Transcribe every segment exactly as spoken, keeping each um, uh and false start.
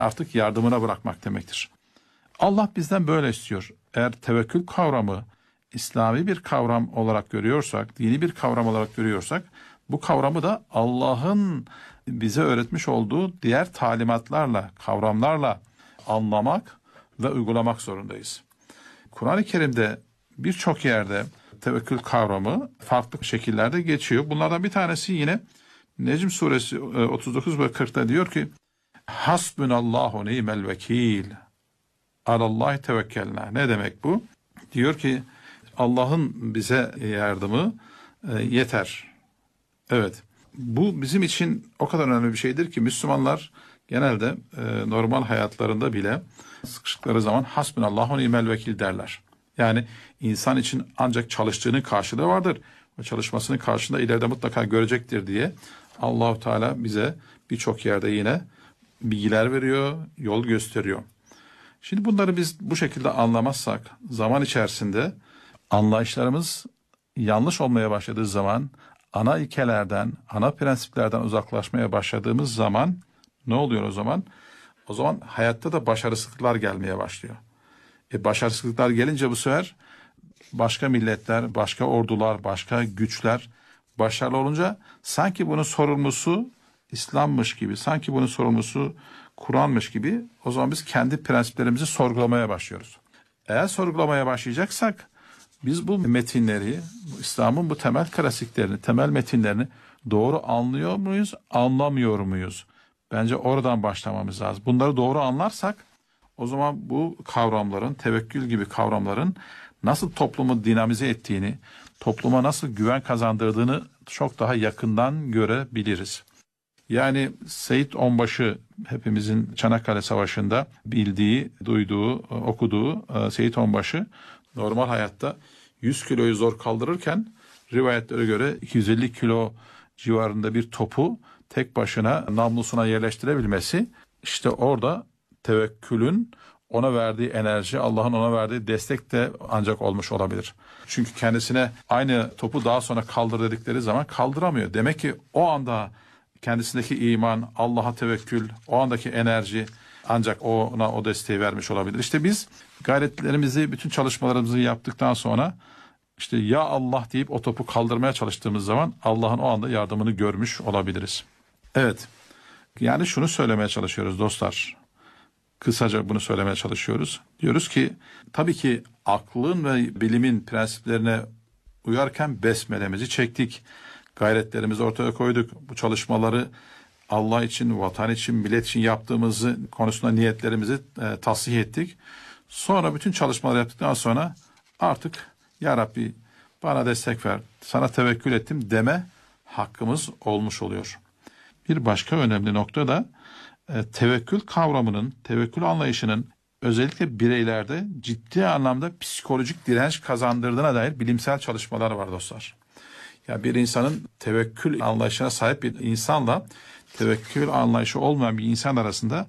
artık yardımına bırakmak demektir. Allah bizden böyle istiyor. Eğer tevekkül kavramı İslami bir kavram olarak görüyorsak, dini bir kavram olarak görüyorsak, bu kavramı da Allah'ın bize öğretmiş olduğu diğer talimatlarla, kavramlarla anlamak ve uygulamak zorundayız. Kur'an-ı Kerim'de birçok yerde tevekkül kavramı farklı şekillerde geçiyor. Bunlardan bir tanesi yine Necm suresi otuz dokuz ve kırkta diyor ki: Hasbunallahu ni'mel vekil. Alallahi tevekkelna. Ne demek bu? Diyor ki Allah'ın bize yardımı e, yeter. Evet. Bu bizim için o kadar önemli bir şeydir ki Müslümanlar genelde e, normal hayatlarında bile sıkıştıkları zaman hasbunallahu ni'mel vekil derler. Yani insan için ancak çalıştığının karşılığı vardır. O çalışmasının karşılığında ileride mutlaka görecektir diye Allah-u Teala bize birçok yerde yine bilgiler veriyor, yol gösteriyor. Şimdi bunları biz bu şekilde anlamazsak zaman içerisinde anlayışlarımız yanlış olmaya başladığı zaman, ana ilkelerden, ana prensiplerden uzaklaşmaya başladığımız zaman ne oluyor o zaman? O zaman hayatta da başarısızlıklar gelmeye başlıyor. E başarısızlıklar gelince bu sefer başka milletler, başka ordular, başka güçler başarılı olunca sanki bunun sorumlusu İslam'mış gibi, sanki bunun sorumlusu Kur'an'mış gibi o zaman biz kendi prensiplerimizi sorgulamaya başlıyoruz. Eğer sorgulamaya başlayacaksak biz bu metinleri, İslam'ın bu temel klasiklerini, temel metinlerini doğru anlıyor muyuz, anlamıyor muyuz? Bence oradan başlamamız lazım. Bunları doğru anlarsak o zaman bu kavramların, tevekkül gibi kavramların nasıl toplumu dinamize ettiğini, topluma nasıl güven kazandırdığını çok daha yakından görebiliriz. Yani Seyit Onbaşı hepimizin Çanakkale Savaşı'nda bildiği, duyduğu, okuduğu Seyit Onbaşı normal hayatta yüz kiloyu zor kaldırırken rivayetlere göre iki yüz elli kilo civarında bir topu tek başına namlusuna yerleştirebilmesi işte orada tevekkülün ona verdiği enerji, Allah'ın ona verdiği destek de ancak olmuş olabilir. Çünkü kendisine aynı topu daha sonra kaldır dedikleri zaman kaldıramıyor. Demek ki o anda kendisindeki iman, Allah'a tevekkül, o andaki enerji ancak ona o desteği vermiş olabilir. İşte biz gayretlerimizi, bütün çalışmalarımızı yaptıktan sonra işte ya Allah deyip o topu kaldırmaya çalıştığımız zaman Allah'ın o anda yardımını görmüş olabiliriz. Evet, yani şunu söylemeye çalışıyoruz dostlar. Kısaca bunu söylemeye çalışıyoruz. Diyoruz ki tabii ki aklın ve bilimin prensiplerine uyarken besmelemizi çektik. Gayretlerimizi ortaya koyduk. Bu çalışmaları Allah için, vatan için, millet için yaptığımızı konusunda niyetlerimizi e, tasih ettik. Sonra bütün çalışmaları yaptıktan sonra artık ya Rabbi bana destek ver, sana tevekkül ettim deme hakkımız olmuş oluyor. Bir başka önemli nokta da e, tevekkül kavramının, tevekkül anlayışının özellikle bireylerde ciddi anlamda psikolojik direnç kazandırdığına dair bilimsel çalışmalar var dostlar. Ya bir insanın tevekkül anlayışına sahip bir insanla tevekkül anlayışı olmayan bir insan arasında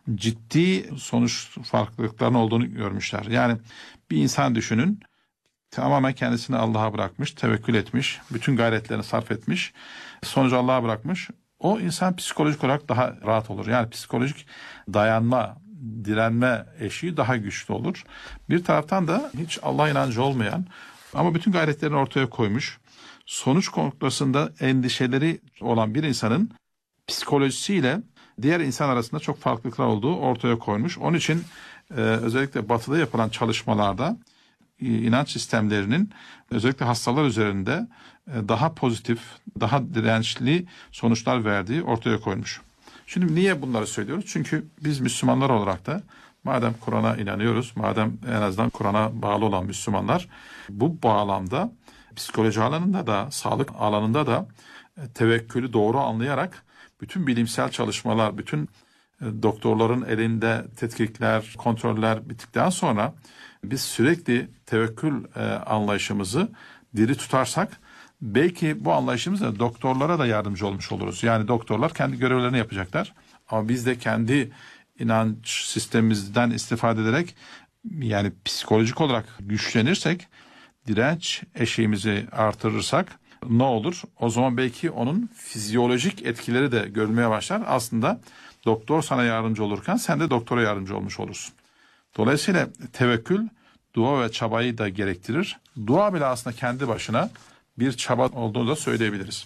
ciddi sonuç farklılıklarının olduğunu görmüşler. Yani bir insan düşünün, tamamen kendisini Allah'a bırakmış, tevekkül etmiş, bütün gayretlerini sarf etmiş, sonucu Allah'a bırakmış. O insan psikolojik olarak daha rahat olur. Yani psikolojik dayanma, direnme eşiği daha güçlü olur. Bir taraftan da hiç Allah inancı olmayan ama bütün gayretlerini ortaya koymuş, sonuç noktasında endişeleri olan bir insanın psikolojisiyle diğer insan arasında çok farklılıklar olduğu ortaya koymuş. Onun için e, özellikle batıda yapılan çalışmalarda e, inanç sistemlerinin özellikle hastalar üzerinde e, daha pozitif, daha dirençli sonuçlar verdiği ortaya koymuş. Şimdi niye bunları söylüyoruz? Çünkü biz Müslümanlar olarak da madem Kur'an'a inanıyoruz, madem en azından Kur'an'a bağlı olan Müslümanlar bu bağlamda psikoloji alanında da, sağlık alanında da e, tevekkülü doğru anlayarak bütün bilimsel çalışmalar, bütün e, doktorların elinde tetkikler, kontroller bittikten sonra biz sürekli tevekkül e, anlayışımızı diri tutarsak belki bu anlayışımızla doktorlara da yardımcı olmuş oluruz. Yani doktorlar kendi görevlerini yapacaklar ama biz de kendi inanç sistemimizden istifade ederek yani psikolojik olarak güçlenirsek, direnç eşiğimizi artırırsak ne olur? O zaman belki onun fizyolojik etkileri de görülmeye başlar. Aslında Doktor sana yardımcı olurken sen de doktora yardımcı olmuş olursun. Dolayısıyla tevekkül dua ve çabayı da gerektirir. Dua bile aslında kendi başına bir çaba olduğunu da söyleyebiliriz.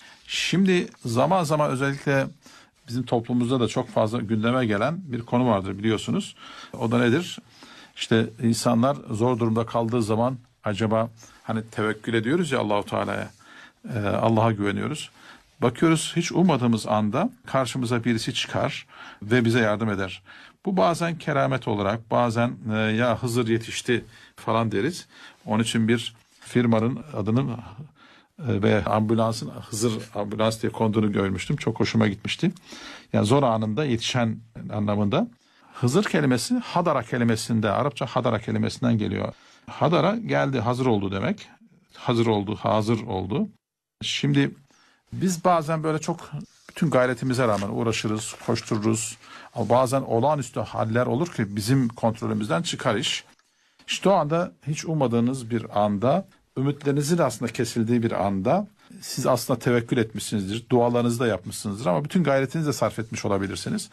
Şimdi zaman zaman özellikle bizim toplumumuzda da çok fazla gündeme gelen bir konu vardır biliyorsunuz. O da nedir? İşte insanlar zor durumda kaldığı zaman acaba hani tevekkül ediyoruz ya Allahu Teala'ya, e, Allah'a güveniyoruz. Bakıyoruz hiç ummadığımız anda karşımıza birisi çıkar ve bize yardım eder. Bu bazen keramet olarak, bazen e, ya Hızır yetişti falan deriz. Onun için bir firmanın adını e, ve ambulansın Hızır ambulans diye konduğunu görmüştüm. Çok hoşuma gitmişti. Yani zor anında yetişen anlamında. Hızır kelimesi Hadara kelimesinde, Arapça Hadara kelimesinden geliyor. Hadara geldi, hazır oldu demek. Hazır oldu, hazır oldu. Şimdi biz bazen böyle çok bütün gayretimize rağmen uğraşırız, koştururuz. Ama bazen olağanüstü haller olur ki bizim kontrolümüzden çıkar iş. İşte o anda hiç ummadığınız bir anda, ümitlerinizin aslında kesildiği bir anda siz aslında tevekkül etmişsinizdir. Dualarınızı da yapmışsınızdır ama bütün gayretinizi de sarf etmiş olabilirsiniz.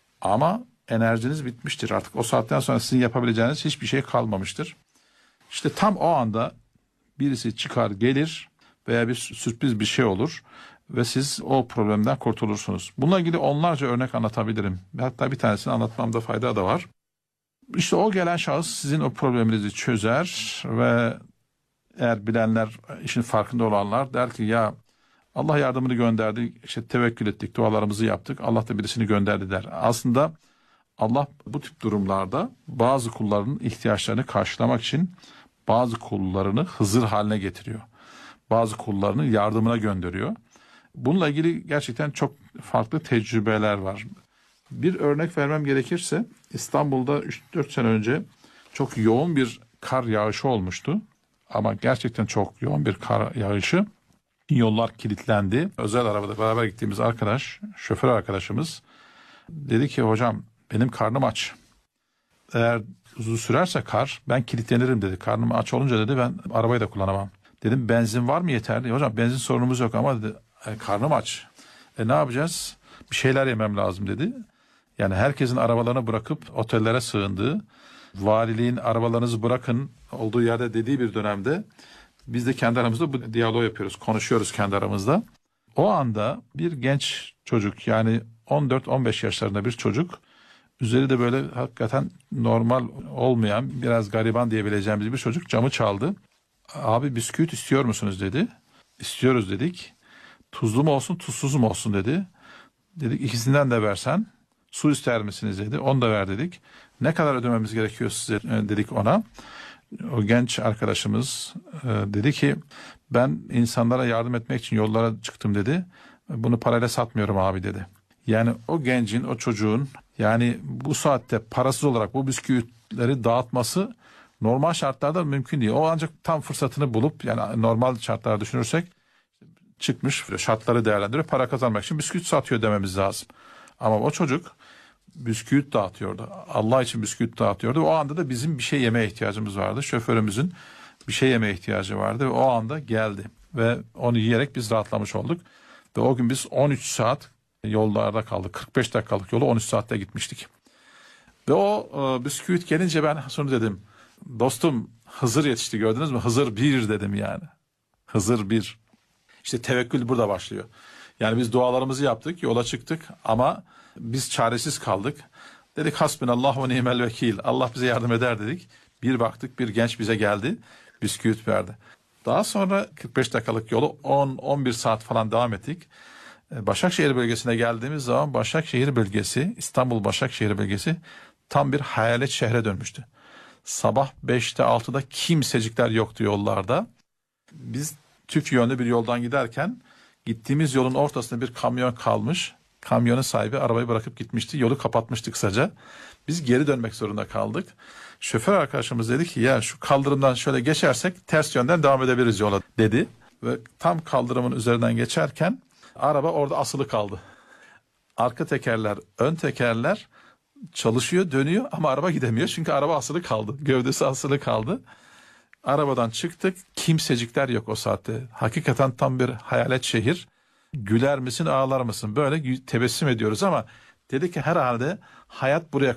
Ama enerjiniz bitmiştir. Artık o saatten sonra sizin yapabileceğiniz hiçbir şey kalmamıştır. İşte tam o anda birisi çıkar gelir veya bir sürpriz bir şey olur ve siz o problemden kurtulursunuz. Bununla ilgili onlarca örnek anlatabilirim. Hatta bir tanesini anlatmamda fayda da var. İşte o gelen şahıs sizin o probleminizi çözer ve eğer bilenler, işin farkında olanlar der ki ya Allah yardımını gönderdi, işte tevekkül ettik, dualarımızı yaptık, Allah da birisini gönderdi der. Aslında Allah bu tip durumlarda bazı kullarının ihtiyaçlarını karşılamak için bazı kullarını Hızır haline getiriyor. Bazı kullarını yardımına gönderiyor. Bununla ilgili gerçekten çok farklı tecrübeler var. Bir örnek vermem gerekirse İstanbul'da üç dört sene önce çok yoğun bir kar yağışı olmuştu. Ama gerçekten çok yoğun bir kar yağışı. Yollar kilitlendi. Özel arabada beraber gittiğimiz arkadaş, şoför arkadaşımız dedi ki hocam benim karnım aç. Eğer uzun sürerse kar ben kilitlenirim dedi. Karnım aç olunca dedi ben arabayı da kullanamam. Dedim benzin var mı yeterli? Hocam benzin sorunumuz yok ama dedi e, karnım aç. E ne yapacağız? Bir şeyler yemem lazım dedi. Yani herkesin arabalarını bırakıp otellere sığındığı, valiliğin arabalarınızı bırakın olduğu yerde dediği bir dönemde biz de kendi aramızda bu diyaloğu yapıyoruz, konuşuyoruz kendi aramızda. O anda bir genç çocuk yani on dört on beş yaşlarında bir çocuk, üzeri de böyle hakikaten normal olmayan biraz gariban diyebileceğimiz bir çocuk camı çaldı. Abi bisküvit istiyor musunuz dedi. İstiyoruz dedik. Tuzlu mu olsun tuzsuz mu olsun dedi. Dedik ikisinden de versen. Su ister misiniz dedi. Onu da ver dedik. Ne kadar ödememiz gerekiyor size dedik ona. O genç arkadaşımız e, dedi ki ben insanlara yardım etmek için yollara çıktım dedi. Bunu parayla satmıyorum abi dedi. Yani o gencin, o çocuğun yani bu saatte parasız olarak bu bisküvileri dağıtması normal şartlarda mümkün değil. O ancak tam fırsatını bulup yani normal şartlarda düşünürsek çıkmış şartları değerlendiriyor. Para kazanmak için bisküvit satıyor dememiz lazım. Ama o çocuk bisküvit dağıtıyordu. Allah için bisküvit dağıtıyordu. O anda da bizim bir şey yemeye ihtiyacımız vardı. Şoförümüzün bir şey yemeye ihtiyacı vardı ve o anda geldi. Ve onu yiyerek biz rahatlamış olduk. Ve o gün biz on üç saat yollarda kaldık. kırk beş dakikalık yolu on üç saatte gitmiştik. Ve o e, bisküvit gelince ben sonra dedim. Dostum Hızır yetişti gördünüz mü? Hızır bir dedim yani. Hızır bir. İşte tevekkül burada başlıyor. Yani biz dualarımızı yaptık, yola çıktık ama biz çaresiz kaldık. Dedik hasbunallah ve ni'mel vekil. Allah bize yardım eder dedik. Bir baktık bir genç bize geldi, bisküvit verdi. Daha sonra kırk beş dakikalık yolu on on bir saat falan devam ettik. Başakşehir bölgesine geldiğimiz zaman Başakşehir bölgesi, İstanbul Başakşehir bölgesi tam bir hayalet şehre dönmüştü. Sabah beşte altıda kimsecikler yoktu yollarda. Biz çift yönlü bir yoldan giderken gittiğimiz yolun ortasında bir kamyon kalmış. Kamyonun sahibi arabayı bırakıp gitmişti. Yolu kapatmıştı kısaca. Biz geri dönmek zorunda kaldık. Şoför arkadaşımız dedi ki ya şu kaldırımdan şöyle geçersek ters yönden devam edebiliriz yola dedi. Ve tam kaldırımın üzerinden geçerken araba orada asılı kaldı. Arka tekerler, ön tekerler çalışıyor, dönüyor ama araba gidemiyor. Çünkü araba asılı kaldı. Gövdesi asılı kaldı. Arabadan çıktık. Kimsecikler yok o saatte. Hakikaten tam bir hayalet şehir. Güler misin, ağlar mısın? Böyle tebessüm ediyoruz ama Dedi ki herhalde hayat buraya